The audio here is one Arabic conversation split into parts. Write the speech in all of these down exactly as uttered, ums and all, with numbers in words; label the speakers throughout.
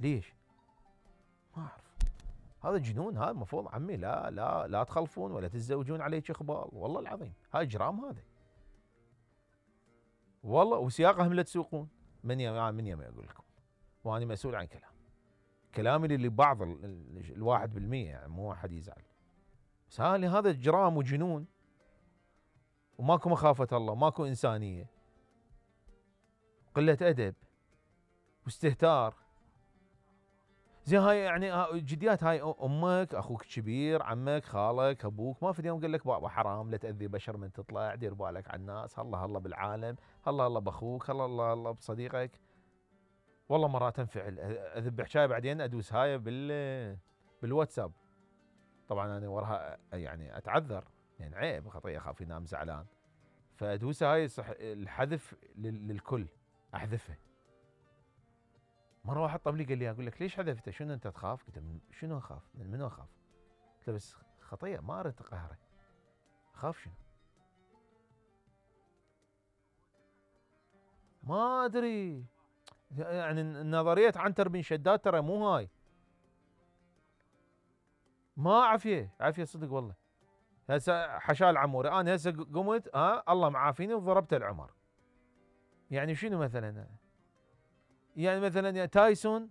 Speaker 1: ليش؟ ما اعرف. هذا جنون، هذا المفروض عمي لا لا لا تخلفون ولا تتزوجون عليك اخبال، والله العظيم هاي اجرام هذا. والله وسياقهم لا تسوقون. من يم من يم اقول لكم، وانا مسؤول عن كلام كلامي اللي بعض الواحد بالمية، يعني مو احد يزعل. بس هذا اجرام وجنون، وماكو مخافة الله، ماكو انسانية، قلة ادب واستهتار. زين هاي يعني جديات، هاي امك، اخوك الكبير، عمك، خالك، ابوك، ما في يوم قال لك بابا حرام لا تاذي بشر من تطلع، دير بالك على الناس، الله الله بالعالم، الله الله باخوك، الله الله الله بصديقك. والله مرات انفعل اذب حكايه بعدين ادوس هاي بال بالواتساب. طبعا انا وراها يعني اتعذر، يعني عيب خطيه، اخاف ينام زعلان، فادوس هاي صح الحذف للكل، احذفه. مره واحد طب لي قال لي، اقول لك ليش حذفته؟ شنو انت تخاف؟ قلت شنو اخاف؟ من منو اخاف؟ قلت له بس خطيه ما اريد اقهره، اخاف شنو؟ ما ادري، يعني نظريه عنتر بن شداد ترى مو هاي، ما عافيه عافيه صدق والله. هسه حشا العموري، انا هسه قمت ها الله معافيني وضربت العمر، يعني شنو مثلا؟ يعني مثلا تايسون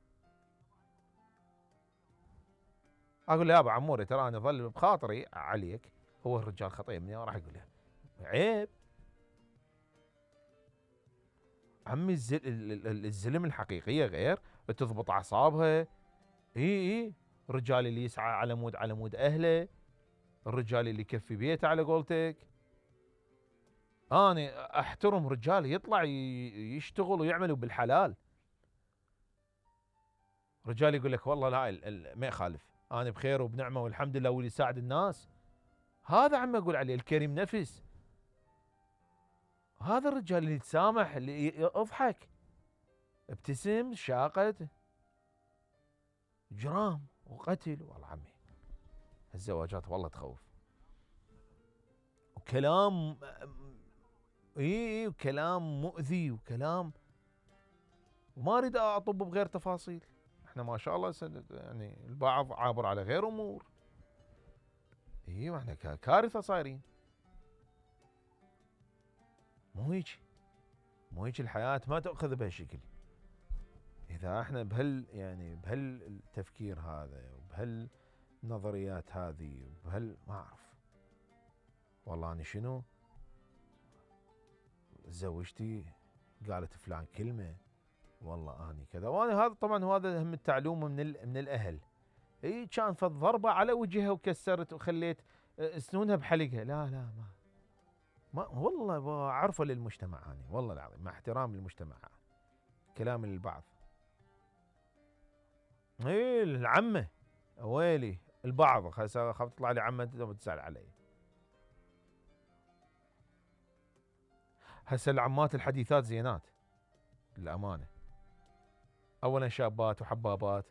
Speaker 1: اقول له يابا عموري ترى انا ظل بخاطري عليك، هو الرجال خطيه مني راح يقول له عيب. عمي الزلم الحقيقيه غير، تضبط اعصابها. اي اي الرجال اللي يسعى على مود على مود اهله، الرجال اللي يكفي بيته على قولتك. انا احترم رجال يطلع يشتغل ويعملوا بالحلال. رجال يقول لك والله لا ما يخالف، انا بخير وبنعمه والحمد لله، واللي يساعد الناس، هذا عم اقول عليه الكريم نفس. هذا الرجال اللي يتسامح، اللي اضحك ابتسم شاقت. جرام وقتل، والله عمي الزواجات والله تخوف، وكلام اي وكلام مؤذي، وكلام، وما اريد اطب بغير تفاصيل. احنا ما شاء الله يعني البعض عابر على غير امور. ايوه احنا كارثه صايرين. مو هيك، مو هيك الحياه ما تاخذ بهالشكل. اذا احنا بهال يعني بهالتفكير هذا وبهالنظريات هذه وبهال ما اعرف والله اني شنو. زوجتي قالت فلان كلمه، والله اني كذا، وانا هذا طبعا هذا هم التعلوم من من الاهل. اي كان فض ضربه على وجهها وكسرت وخليت اسنونها بحلقها، لا لا ما ما والله عرفه للمجتمع اني والله العظيم، مع احترام للمجتمع كلام للبعض. اي العمه ويلي البعض خاف تطلع لي عمه تزعل علي. هسه العمات الحديثات زينات للامانه، اولا شابات وحبابات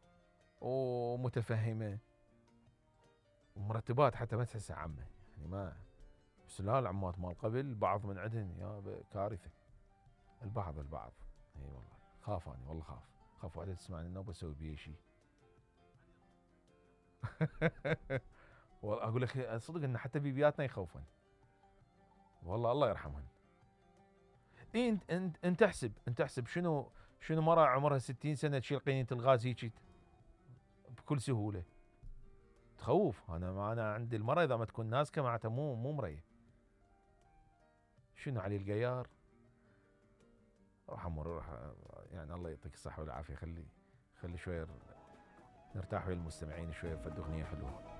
Speaker 1: ومتفهمه ومرتبات، حتى ما تحسها عمه يعني ما. بس لا العمات مال قبل البعض من عندهن يا كارثه، البعض البعض. اي والله خاف اني والله خاف، خاف واحده تسمعني انه بسوي بيه شيء. والله اقول لك صدق ان حتى بيبياتنا يخوفن، والله الله يرحمهن. اي انت انت انت احسب انت احسب شنو شنو مره عمرها ستين سنه تشيل قينه الغاز هيك بكل سهوله، تخوف. انا ما انا عندي المره اذا ما تكون ناسكه معناتها مو مو مريه. شنو علي القيار روح امر روح، يعني الله يعطيك الصحه والعافيه. خلي خلي شويه نرتاح ويا المستمعين شويه، فد اغنيه حلوه.